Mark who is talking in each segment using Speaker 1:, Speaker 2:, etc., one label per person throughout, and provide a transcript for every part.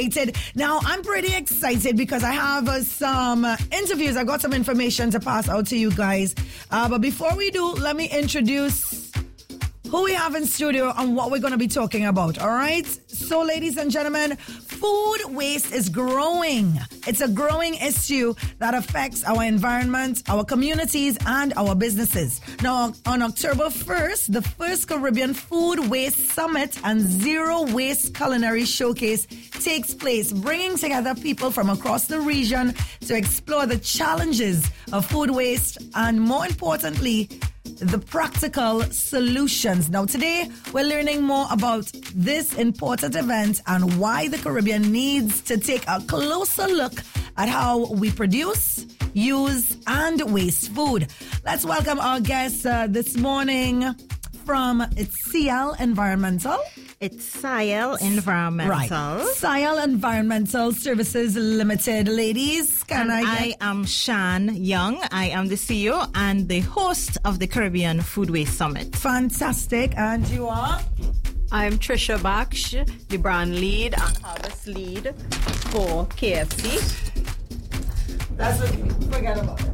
Speaker 1: Now, I'm pretty excited because I have some interviews. I got some information to pass out to you guys. But before we do, let me introduce who we have in studio and what we're going to be talking about. All right. So, ladies and gentlemen, food waste is growing. It's a growing issue that affects our environment, our communities, and our businesses. Now, on October 1st, the first Caribbean Food Waste Summit and Zero Waste Culinary Showcase takes place, bringing together people from across the region to explore the challenges of food waste and, more importantly, the practical solutions. Now, today, we're learning more about this important event and why the Caribbean needs to take a closer look at how we produce, use, and waste food. Let's welcome our guests this morning from CL Environmental.
Speaker 2: It's SIAL Environmental.
Speaker 1: Right. SIAL Environmental Services Limited. Ladies,
Speaker 2: I am Shan Young. I am the CEO and the host of the Caribbean Food Waste Summit.
Speaker 1: Fantastic. And you are?
Speaker 3: I'm Trisha Baksh, the brand lead and harvest lead for KFC.
Speaker 1: That's okay. Forget about it.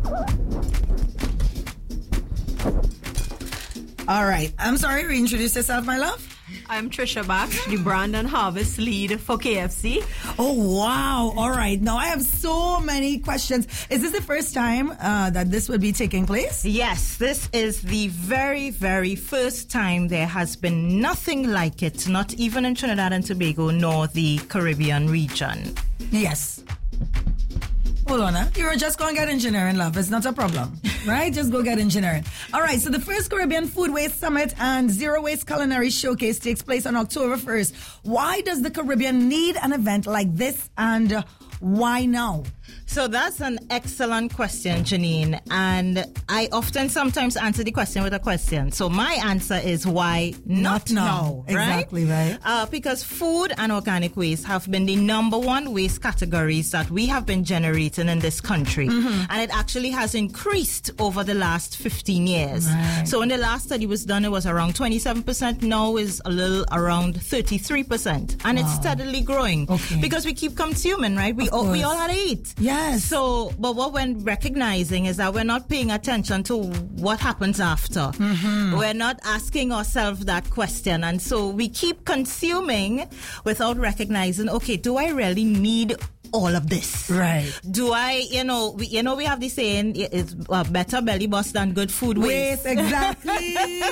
Speaker 1: All right. I'm sorry. Reintroduce yourself, my love.
Speaker 3: I'm Trisha Baksh, the brand and harvest lead for KFC.
Speaker 1: Oh, wow. All right. Now, I have so many questions. Is this the first time that this will be taking place?
Speaker 2: Yes, this is the very, very first time. There has been nothing like it, not even in Trinidad and Tobago, nor the Caribbean region.
Speaker 1: Yes. Hold on, huh? You were just going to get engineering, love. It's not a problem, right? Just go get engineering. All right, so the first Caribbean Food Waste Summit and Zero Waste Culinary Showcase takes place on October 1st. Why does the Caribbean need an event like this, and why now?
Speaker 2: So that's an excellent question, Janine. And I often sometimes answer the question with a question. So my answer is why not now, right?
Speaker 1: Exactly, right.
Speaker 2: Because food and organic waste have been the number one waste categories that we have been generating in this country. Mm-hmm. And it actually has increased over the last 15 years.
Speaker 1: Right.
Speaker 2: So when the last study was done, it was around 27%. Now is a little around 33%. And it's steadily growing.
Speaker 1: Okay.
Speaker 2: Because we keep consuming, right? We all had to eat.
Speaker 1: Yes.
Speaker 2: So, but what we're recognizing is that we're not paying attention to what happens after. Mm-hmm. We're not asking ourselves that question. And so we keep consuming without recognizing, okay, do I really need all of this?
Speaker 1: Right.
Speaker 2: Do I, we have the saying, it's better belly bust than good food waste.
Speaker 1: Exactly.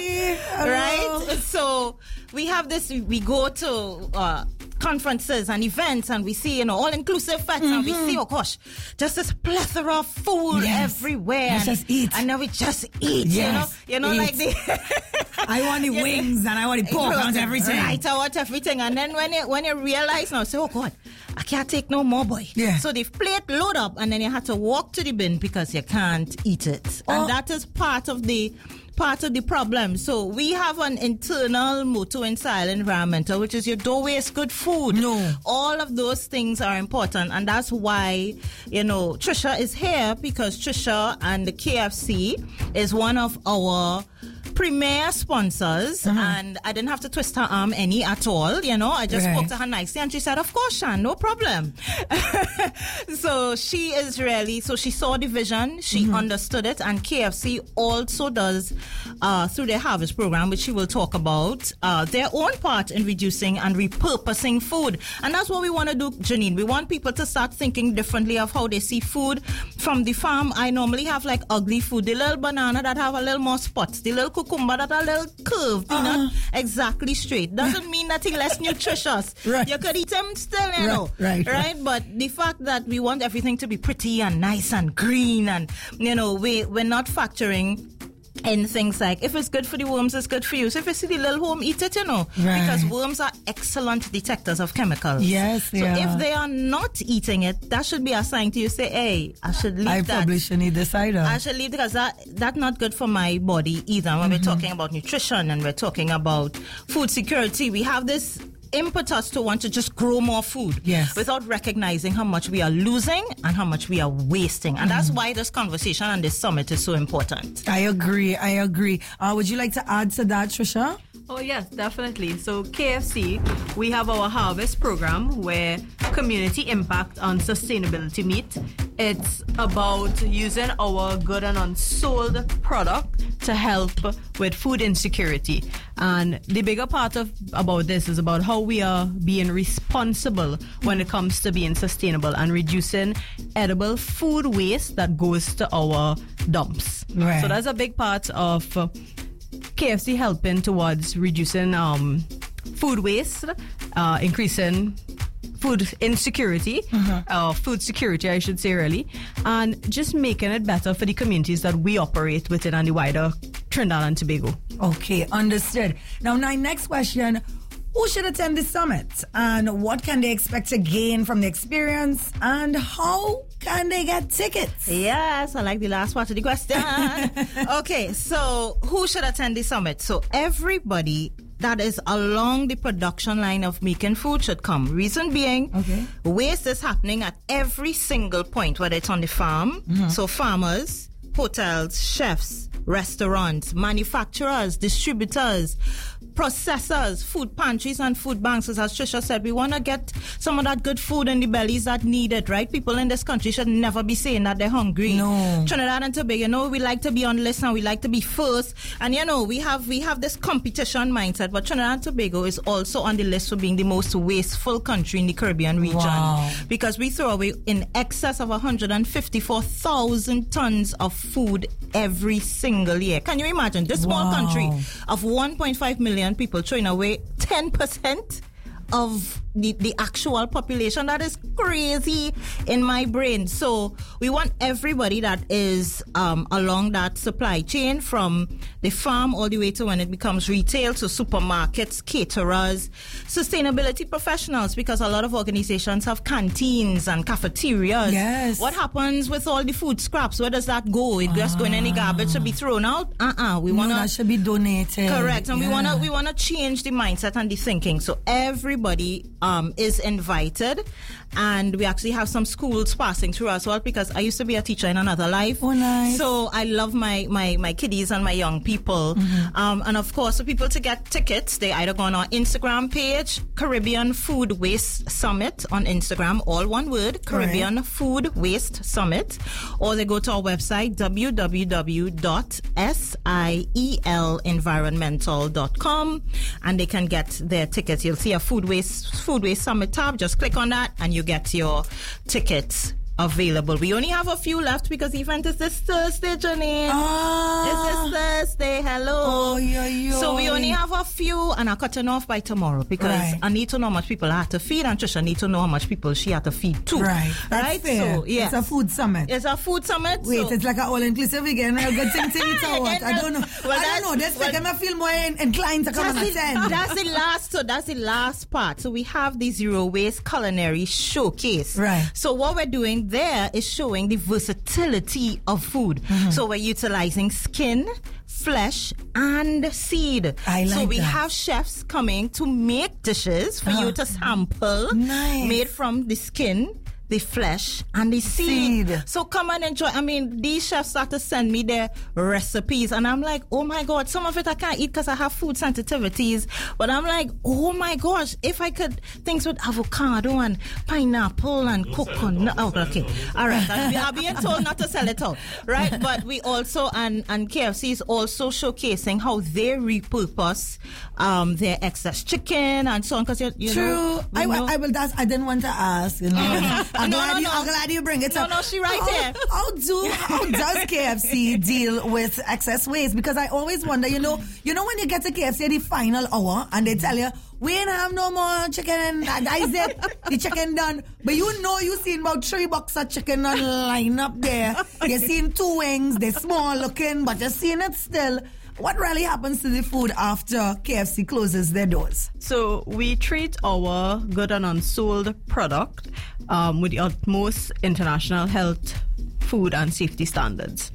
Speaker 2: Right? So we have this, we go to conferences and events and we see, all-inclusive fats and we see, oh gosh, just this plethora of food everywhere.
Speaker 1: Let's just eat.
Speaker 2: And now we just eat,
Speaker 1: yes.
Speaker 2: eat. Like the...
Speaker 1: I want the wings and I want the pork, I want everything.
Speaker 2: Right, I want everything. And then when you realize now, say, oh God, I can't take no more, boy.
Speaker 1: Yeah.
Speaker 2: So the plate load up and then you have to walk to the bin because you can't eat it. And that is part of the problem. So we have an internal motto in SIAL Environmental, which is you don't waste good food.
Speaker 1: No.
Speaker 2: All of those things are important. And that's why, Trisha is here, because Trisha and the KFC is one of our premier sponsors, and I didn't have to twist her arm any at all, I just spoke to her nicely and she said, of course, Shan, no problem. So she is really, so she saw the vision, she understood it, and KFC also does, through their harvest program, which she will talk about, their own part in reducing and repurposing food. And that's what we want to do, Janine. We want people to start thinking differently of how they see food. From the farm, I normally have like ugly food, the little banana that have a little more spots, the little cucumber that are a little curved, not exactly straight. Doesn't mean nothing less nutritious.
Speaker 1: Right.
Speaker 2: You could eat them still, Right? But the fact that we want everything to be pretty and nice and green and, we're not factoring in things like, if it's good for the worms, it's good for you. So if you see the little worm, eat it,
Speaker 1: Right.
Speaker 2: Because worms are excellent detectors of chemicals.
Speaker 1: Yes,
Speaker 2: So if they are not eating it, that should be a sign to you, say, hey, I should leave that.
Speaker 1: I probably should need this either.
Speaker 2: I should leave because that's not good for my body either. When we're talking about nutrition and we're talking about food security, we have this impetus to want to just grow more food without recognizing how much we are losing and how much we are wasting. And that's why this conversation and this summit is so important.
Speaker 1: I agree. Would you like to add to that, Trisha?
Speaker 3: Oh, yes, definitely. So KFC, we have our Harvest program where community impact on sustainability meet. It's about using our good and unsold product to help with food insecurity. And the bigger part about this is about how we are being responsible when it comes to being sustainable and reducing edible food waste that goes to our dumps.
Speaker 1: Right.
Speaker 3: So that's a big part of KFC helping towards reducing food waste, increasing food insecurity, food security, I should say, really, and just making it better for the communities that we operate within and the wider Trinidad and Tobago.
Speaker 1: Okay, understood. Now, my next question, who should attend this summit and what can they expect to gain from the experience and how can they get tickets?
Speaker 2: Yes, I like the last part of the question. Okay, so who should attend the summit? So everybody that is along the production line of making food should come. Reason being, waste is happening at every single point, whether it's on the farm, so farmers, hotels, chefs, restaurants, manufacturers, distributors, processors, food pantries and food banks. As Trisha said, we want to get some of that good food in the bellies that need it, right? People in this country should never be saying that they're hungry.
Speaker 1: No.
Speaker 2: Trinidad and Tobago, we like to be on list and we like to be first. And we have this competition mindset, but Trinidad and Tobago is also on the list for being the most wasteful country in the Caribbean region.
Speaker 1: Wow.
Speaker 2: Because we throw away in excess of 154,000 tons of food every single year. Can you imagine? This small country of 1.5 million people throwing away 10% of the actual population. That is crazy in my brain. So we want everybody that is along that supply chain, from the farm all the way to when it becomes retail, to supermarkets, caterers, sustainability professionals, because a lot of organizations have canteens and cafeterias.
Speaker 1: Yes.
Speaker 2: What happens with all the food scraps? Where does that go? It just go in any garbage to be thrown out? We want
Speaker 1: that should be donated.
Speaker 2: Correct. And we wanna change the mindset and the thinking. So everybody is invited, and we actually have some schools passing through as well, because I used to be a teacher in another life.
Speaker 1: Oh, nice.
Speaker 2: So I love my kiddies and my young people. And of course, for people to get tickets, they either go on our Instagram page, Caribbean Food Waste Summit on Instagram, all one word, Caribbean Food Waste Summit, or they go to our website, www.sielenvironmental.com, and they can get their tickets. You'll see a Food Waste Summit tab. Just click on that and you get your tickets available. We only have a few left because the event is this Thursday, Janine. It's this Thursday. Hello. So we only have a few, and I'll cut it off by tomorrow because I need to know how much people I have to feed, and Trisha need to know how much people she had to feed too.
Speaker 1: That's fair. So, it's a food summit.
Speaker 2: It's a food summit.
Speaker 1: Wait, it's like an all-inclusive again. A good thing to eat or what? I don't know. I don't know. This second I feel more inclined to come and attend.
Speaker 2: That's the last part. So we have the Zero Waste Culinary Showcase.
Speaker 1: Right.
Speaker 2: So what we're doing there is showing the versatility of food. So we're utilizing skin, flesh, and seed. So we have chefs coming to make dishes for you to sample, made from the skin, the flesh, and the seed. So come and enjoy. I mean, these chefs start to send me their recipes, and I'm like, oh my God, some of it I can't eat because I have food sensitivities. But I'm like, oh my gosh, if I could, things with avocado and pineapple and coconut. Oh, okay. All right. I'm being told not to sell it out. Right? But we also, and KFC is also showcasing how they repurpose their excess chicken and so on. Because
Speaker 1: True. I didn't want to ask, I'm glad you bring it up.
Speaker 2: No, she right here.
Speaker 1: How does KFC deal with excess waste? Because I always wonder, you know when you get to KFC the final hour and they tell you, we ain't have no more chicken, that is it, the chicken done. But you seen about 3 boxes of chicken on line up there. You seen 2 wings, they're small looking, but you're seeing it still. What really happens to the food after KFC closes their doors?
Speaker 3: So we treat our good and unsold product with the utmost international health, food and safety standards.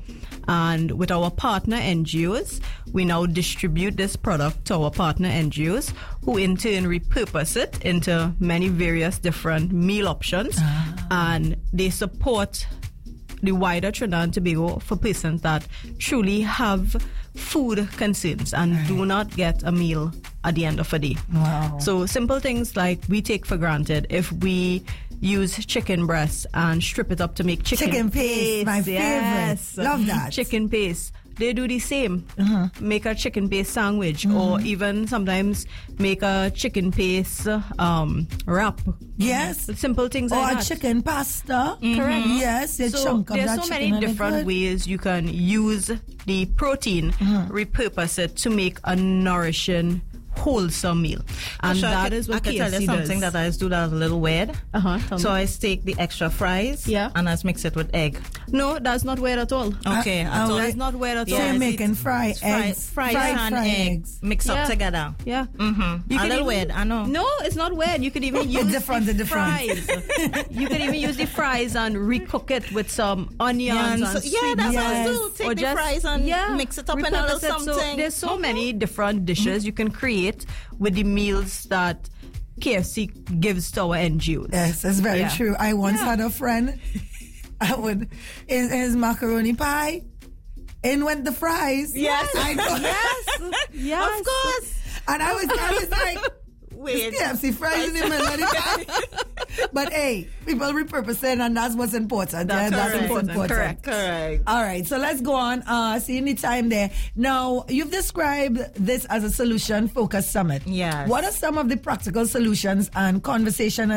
Speaker 3: And with our partner NGOs, we now distribute this product to our partner NGOs, who in turn repurpose it into many various different meal options. And they support the wider Trinidad and Tobago for persons that truly have food concerns and do not get a meal at the end of a day.
Speaker 1: Wow.
Speaker 3: So simple things like we take for granted. If we use chicken breast and strip it up to make chicken
Speaker 1: paste, my favorite. Love that.
Speaker 3: Chicken paste. They do the same. Make a chicken paste sandwich, or even sometimes make a chicken paste wrap.
Speaker 1: Yes.
Speaker 3: Simple things like
Speaker 1: or
Speaker 3: that.
Speaker 1: a chicken pasta.
Speaker 3: Correct.
Speaker 1: Yes, a
Speaker 3: So
Speaker 1: chunk of
Speaker 3: there's
Speaker 1: that
Speaker 3: so
Speaker 1: chicken
Speaker 3: many different ways you can use the protein, repurpose it to make a nourishing, wholesome meal. And that is what
Speaker 2: I can tell you
Speaker 3: KFC
Speaker 2: something
Speaker 3: does.
Speaker 2: that I do that's a little weird. So I take the extra fries and I mix it with egg.
Speaker 3: No, that's not weird at all.
Speaker 2: Okay,
Speaker 3: That's not weird at
Speaker 1: So
Speaker 3: all.
Speaker 1: you're making fried eggs.
Speaker 2: Fries and eggs mixed up together.
Speaker 3: Yeah.
Speaker 2: You a little weird, I know.
Speaker 3: No, it's not weird. You could even use
Speaker 1: different.
Speaker 3: fries. You could even use the fries and recook it with some onions and sweet
Speaker 2: that's
Speaker 1: Yes.
Speaker 2: what I do. Take
Speaker 3: or
Speaker 2: the
Speaker 3: just
Speaker 2: fries and mix it up in a little
Speaker 3: repurpose it. So
Speaker 2: something.
Speaker 3: there's so many different dishes you can create with the meals that KFC gives to our NGOs.
Speaker 1: Yes, that's very
Speaker 3: Yeah.
Speaker 1: true. I once had a friend. his macaroni pie. In went the fries.
Speaker 2: Yes.
Speaker 1: I go,
Speaker 3: Yes.
Speaker 2: Of course.
Speaker 1: And I was like,
Speaker 2: Wait.
Speaker 1: KFC fries in the middle of the pie. But hey, people repurpose it, and that's what's important.
Speaker 3: That's
Speaker 1: what's
Speaker 3: important. Correct.
Speaker 1: All right, so let's go on. Seeing the time there. Now, you've described this as a solution-focused summit.
Speaker 2: Yes.
Speaker 1: What are some of the practical solutions and conversations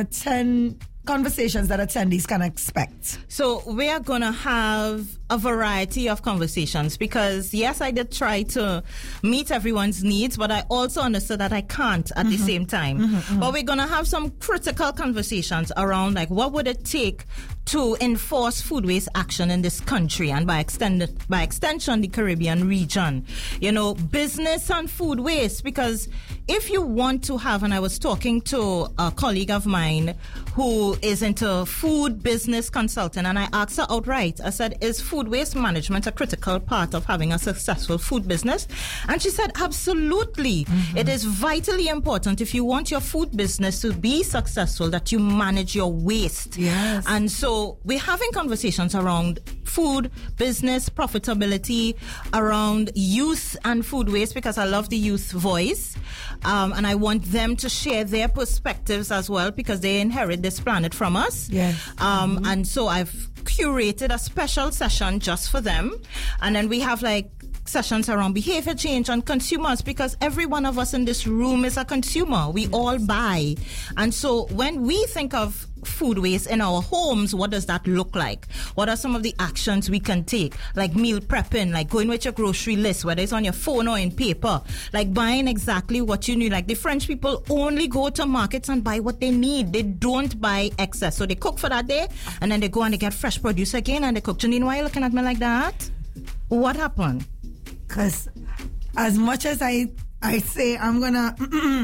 Speaker 1: that attendees can expect?
Speaker 2: So we are going to have a variety of conversations because, yes, I did try to meet everyone's needs, but I also understood that I can't at the same time. But we're going to have some critical conversations around, like, what would it take to enforce food waste action in this country and by extension the Caribbean region. You know, business and food waste, because if you want to have, and I was talking to a colleague of mine who is into food business consulting, and I asked her outright, I said, is food waste management a critical part of having a successful food business? And she said, absolutely. It is vitally important if you want your food business to be successful that you manage your waste.
Speaker 1: Yes.
Speaker 2: And so we're having conversations around food, business, profitability, around youth and food waste, because I love the youth voice. And I want them to share their perspectives as well, because they inherit this planet from us.
Speaker 1: Yes.
Speaker 2: And so I've curated a special session just for them. And then we have like sessions around behavior change and consumers, because every one of us in this room is a consumer. We all buy. And so when we think of food waste in our homes, what does that look like? What are some of the actions we can take? Like meal prepping, like going with your grocery list, whether it's on your phone or in paper, like buying exactly what you need. Like the French people only go to markets and buy what they need. They don't buy excess. So they cook for that day and then they go and they get fresh produce again and they cook. Janine, why are you looking at me like that? What happened?
Speaker 1: Because as much as I say I'm gonna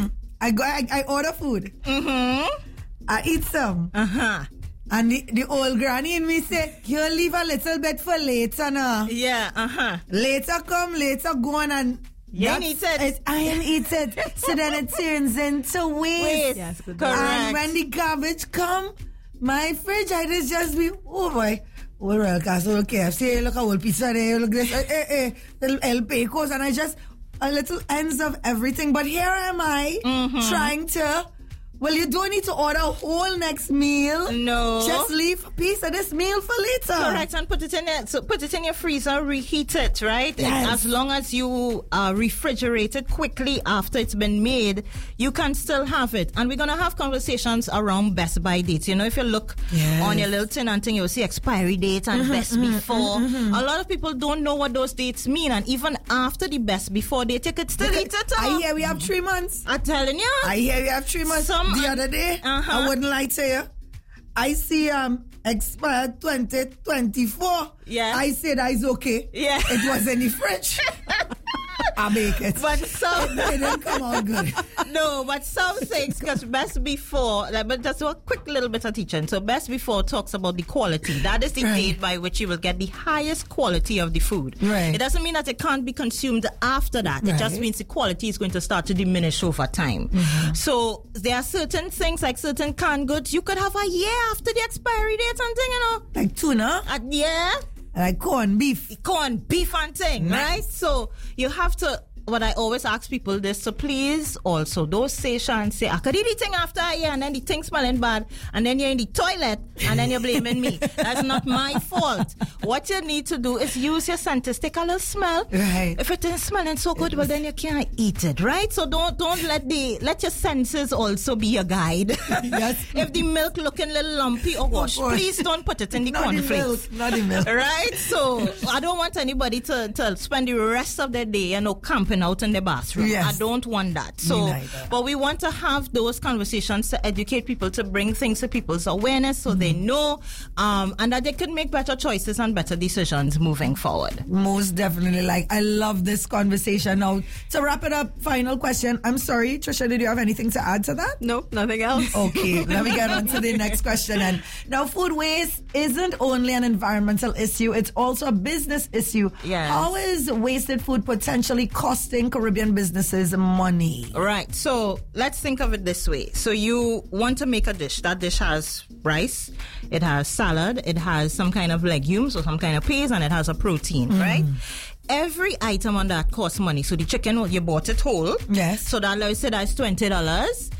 Speaker 1: I order food. I eat some. And the old granny in me say, you leave a little bit for later now.
Speaker 2: Yeah,
Speaker 1: Later come, later go on, and
Speaker 2: you ain't eat it.
Speaker 1: I ain't eat it. So then it turns into waste.
Speaker 2: Yes,
Speaker 3: good.
Speaker 2: correct.
Speaker 1: And when the garbage come, my fridge, I just be, oh boy. Well, castle KFC, look a whole pizza there, look this, El Pecos, and I just, a little ends of everything. But here am I, trying to, well, you don't need to order a whole next meal.
Speaker 2: No.
Speaker 1: Just leave a piece of this meal for later.
Speaker 2: Correct, and put it in your freezer, reheat it, right?
Speaker 1: Yes.
Speaker 2: As long as you refrigerate it quickly after it's been made, you can still have it. And we're gonna have conversations around best by dates. You know, if you look on your little tin and thing, you'll see expiry date and best before. A lot of people don't know what those dates mean, and even after the best before date, you could still eat it up.
Speaker 1: I hear we have 3 months.
Speaker 2: I'm telling you.
Speaker 1: I hear we have 3 months. The other day, I wouldn't lie to you. I see expired 2024.
Speaker 2: Yeah.
Speaker 1: I said it's okay.
Speaker 2: Yeah.
Speaker 1: It was in the fridge. I make it.
Speaker 2: But some
Speaker 1: it didn't come out good.
Speaker 2: No, but some things, because Best Before, but just a quick little bit of teaching. So Best Before talks about the quality. That is the date by which you will get the highest quality of the food.
Speaker 1: Right.
Speaker 2: It doesn't mean that it can't be consumed after that. It just means the quality is going to start to diminish over time. So there are certain things, like certain canned goods, you could have a year after the expiry date and thing, you know.
Speaker 1: Like tuna.
Speaker 2: Yeah.
Speaker 1: Like corned beef.
Speaker 2: Corned beef and thing, right? So you have to, what I always ask people this, so please also don't say and say, I could eat the thing after a year and then the thing smelling bad and then you're in the toilet and then you're blaming me. That's not my fault. What you need to do is use your senses, take a little smell.
Speaker 1: Right.
Speaker 2: If it is smelling so good, well then you can't eat it, right? So don't let your senses also be a guide.
Speaker 1: Yes.
Speaker 2: If the milk looking a little lumpy, oh gosh, please don't put it in the cornflakes.
Speaker 1: Not the milk.
Speaker 2: Right? So I don't want anybody to spend the rest of their day, camping out in the bathroom.
Speaker 1: Yes.
Speaker 2: I don't want that. So, but we want to have those conversations to educate people, to bring things to people's awareness so they know, and that they can make better choices and better decisions moving forward.
Speaker 1: Most definitely. I love this conversation. Now, to wrap it up, final question. I'm sorry, Trisha, did you have anything to add to that?
Speaker 3: Nope, nothing else.
Speaker 1: Okay, let me get on to the next question. And now, food waste isn't only an environmental issue, it's also a business issue.
Speaker 2: Yes.
Speaker 1: How is wasted food potentially costing Caribbean businesses money?
Speaker 2: Right. So let's think of it this way. So you want to make a dish. That dish has rice, it has salad, it has some kind of legumes or some kind of peas, and it has a protein, right? Every item on that costs money. So the chicken, you bought it whole.
Speaker 1: Yes.
Speaker 2: So that, let's say that's $20.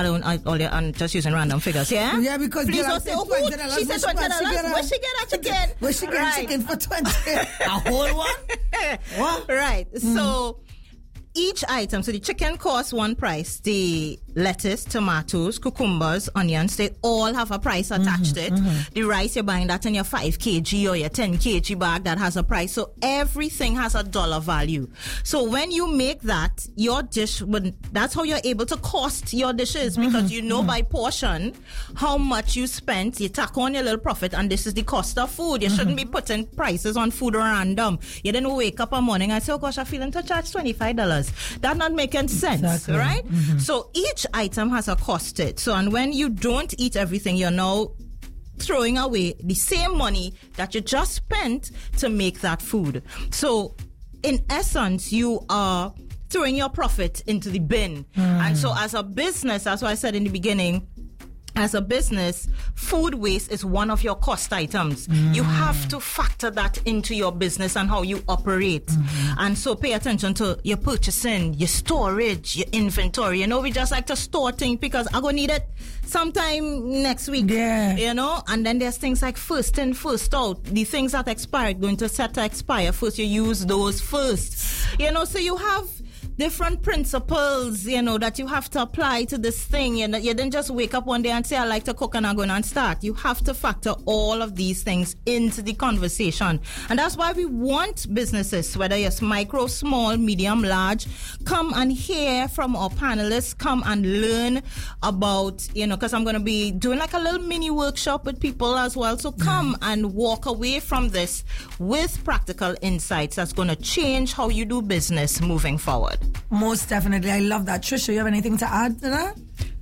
Speaker 2: I'm just using random figures, yeah?
Speaker 1: Yeah, because
Speaker 2: please don't say, oh, she said $20. Where she get a chicken?
Speaker 1: Where she get chicken for 20? A whole one? What?
Speaker 2: Right. So each item, so the chicken costs one price. The lettuce, tomatoes, cucumbers, onions, they all have a price attached to it. The rice, you're buying that in your 5 kg or your 10 kg bag, that has a price. So everything has a dollar value. So when you make that, your dish, that's how you're able to cost your dishes, because you know by portion how much you spent. You tack on your little profit, and this is the cost of food. You shouldn't be putting prices on food random. You didn't wake up one morning and say, oh gosh, I'm feeling to charge $25. That's not making sense, right? So each item has a cost to it. So, and when you don't eat everything, you're now throwing away the same money that you just spent to make that food. So, in essence, you are throwing your profit into the bin. And so, as a business, that's why I said in the beginning, as a business, food waste is one of your cost items. You have to factor that into your business and how you operate. And so pay attention to your purchasing, your storage, your inventory. We just like to store things because I'm going to need it sometime next week.
Speaker 1: Yeah.
Speaker 2: And then there's things like first in, first out. The things that expired, going to set to expire first, you use those first. So you have different principles, that you have to apply to this thing. You didn't just wake up one day and say, I like to cook and I'm going to start. You have to factor all of these things into the conversation. And that's why we want businesses, whether it's micro, small, medium, large, come and hear from our panelists, come and learn about, because I'm going to be doing like a little mini workshop with people as well. So come and walk away from this with practical insights that's going to change how you do business moving forward.
Speaker 1: Most definitely. I love that. Trisha, you have anything to add to that?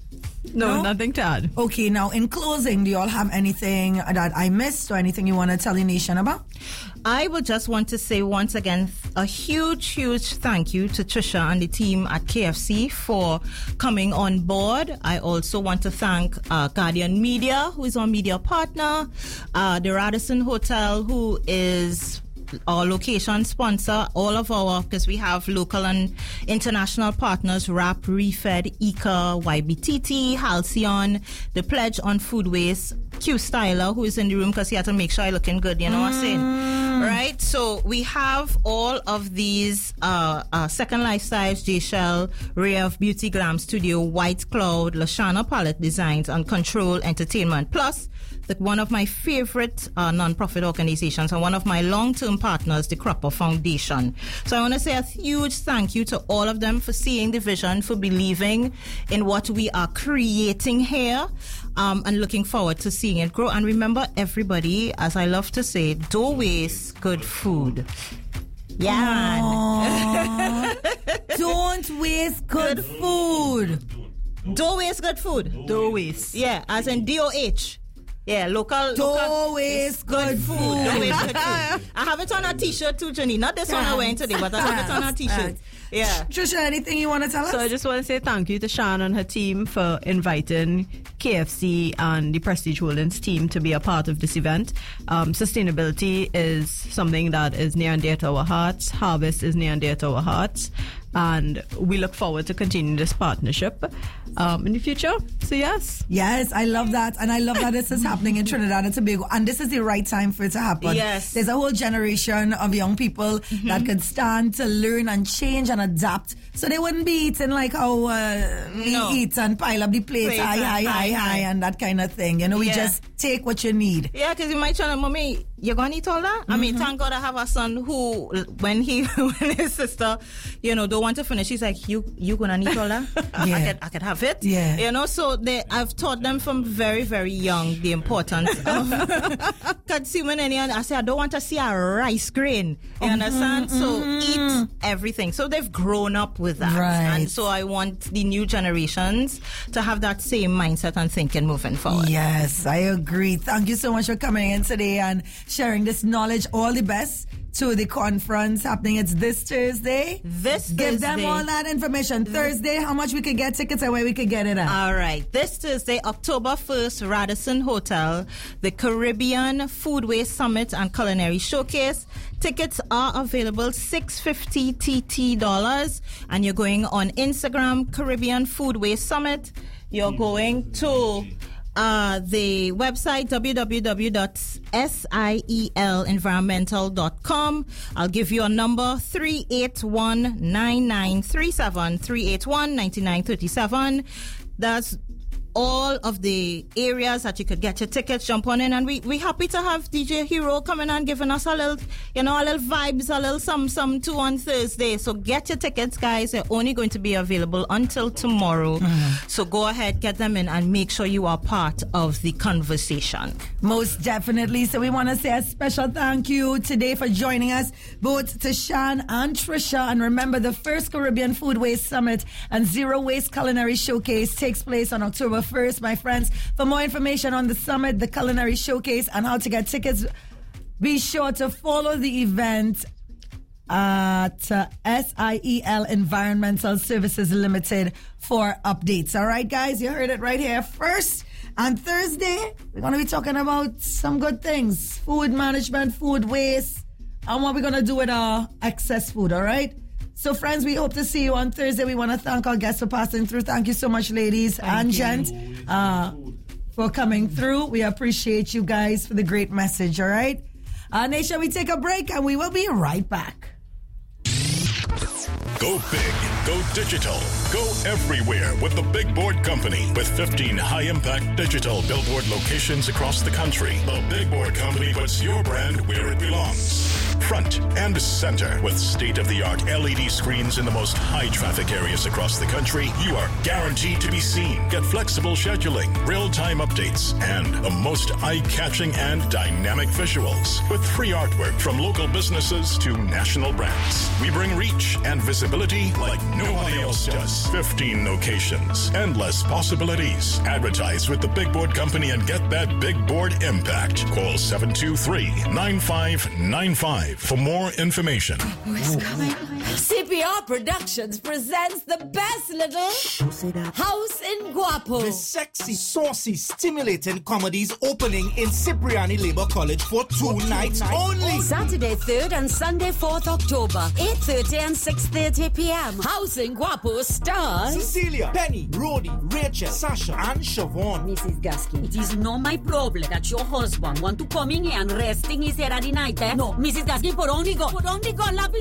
Speaker 3: No, nothing to add.
Speaker 1: Okay, now in closing, do you all have anything that I missed or anything you want to tell the nation about?
Speaker 2: I would just want to say once again a huge thank you to Trisha and the team at KFC for coming on board. I also want to thank Guardian Media, who is our media partner, the Radisson Hotel, who is our location sponsor, all of our, because we have local and international partners, RAP, Refed, ICA, YBTT, Halcyon, The Pledge on Food Waste, Q Styler, who is in the room because he had to make sure I'm looking good, what I'm saying? Right? So we have all of these Second Lifestyles, J-Shell, Ray of Beauty Glam Studio, White Cloud, Lashana Palette Designs, and Control Entertainment. Plus, one of my favorite non-profit organizations and one of my long-term partners, the Cropper Foundation. So I want to say a huge thank you to all of them for seeing the vision, for believing in what we are creating here, and looking forward to seeing it grow. And remember, everybody, as I love to say, don't waste good food. Yeah.
Speaker 1: Don't waste good food.
Speaker 2: Don't waste good food.
Speaker 3: Don't waste.
Speaker 2: Yeah, as in DOH. Yeah, local.
Speaker 1: Don't waste good food.
Speaker 2: Don't waste good food. I have it on a t-shirt too, Jenny. Not this one I'm wearing today, but I have it on a t-shirt. Yeah.
Speaker 1: Trisha, anything you want to tell us?
Speaker 3: So I just want to say thank you to Shan and her team for inviting KFC and the Prestige Holdings team to be a part of this event. Sustainability is something that is near and dear to our hearts. Harvest is near and dear to our hearts. And we look forward to continuing this partnership in the future. So yes.
Speaker 1: Yes, I love that. And I love that this is happening in Trinidad and Tobago. And this is the right time for it to happen.
Speaker 2: Yes.
Speaker 1: There's a whole generation of young people that could stand to learn and change and adapt. So they wouldn't be eating like how we eat and pile up the plates high, and that kind of thing. You know, we just take what you need.
Speaker 2: Yeah, because you might tell them, Mommy, you're going to eat all that? I mean, thank God I have a son who, when his sister, don't want to finish, he's like, you going to eat all that?
Speaker 1: Yeah.
Speaker 2: I could have it.
Speaker 1: Yeah.
Speaker 2: So I've taught them from very, very young the importance of consuming any. I say, I don't want to see a rice grain. You understand? So eat everything. So they've grown up with that.
Speaker 1: Right.
Speaker 2: And so I want the new generations to have that same mindset and thinking moving forward.
Speaker 1: Yes, I agree. Thank you so much for coming in today and sharing this knowledge. All the best to the conference happening. It's this Thursday. Give them all that information. Thursday, how much we could get tickets and where we could get it at.
Speaker 2: All right. This Thursday, October 1st, Radisson Hotel, the Caribbean Foodway Summit and Culinary Showcase. Tickets are available $650 TT, and you're going on Instagram, Caribbean Foodway Summit. You're going to the website www.sielenvironmental.com. I'll give you a number 381-9937 381-9937. That's all of the areas that you could get your tickets. Jump on in, and we happy to have DJ Hero coming and giving us a little vibes, a little some too on Thursday. So get your tickets, guys. They're only going to be available until tomorrow. So go ahead, get them in, and make sure you are part of the conversation.
Speaker 1: Most definitely. So we want to say a special thank you today for joining us, both to Shan and Trisha. And remember, the first Caribbean Foodway Summit and Zero Waste Culinary Showcase takes place on October 1st, my friends. For more information on the summit, the culinary showcase, and how to get tickets, be sure to follow the event at SIEL Environmental Services Limited for updates. All right, guys, you heard it right here first. On Thursday, we're going to be talking about some good things: food management, food waste, and what we're going to do with our excess food. All right. So, friends, we hope to see you on Thursday. We want to thank our guests for passing through. Thank you so much, ladies and gents, for coming through. We appreciate you guys for the great message, all right? Nation, we take a break, and we will be right back.
Speaker 4: Go big, go digital, go everywhere with the Big Board Company. With 15 high-impact digital billboard locations across the country, the Big Board Company puts your brand where it belongs. Front and center. With state-of-the-art LED screens in the most high-traffic areas across the country, you are guaranteed to be seen. Get flexible scheduling, real-time updates, and the most eye-catching and dynamic visuals. With free artwork from local businesses to national brands. We bring reach and visibility like nobody else does. 15 locations, endless possibilities. Advertise with the Big Board Company and get that Big Board impact. Call 723-9595 for more information.
Speaker 5: CPR Productions presents the best little house in Guapo.
Speaker 6: The sexy, saucy, stimulating comedies opening in Cipriani Labor College for 2 nights only.
Speaker 5: Saturday 3rd and Sunday 4th October, 8:30 and 6:30 p.m. House in Guapo stars
Speaker 6: Cecilia, Penny, Rhodey, Rachel, Sasha, and Siobhan.
Speaker 5: Mrs. Gaskin, it is not my problem that your husband want to come in here and resting his head at the night. No, Mrs. Gaskin, put on the gun, love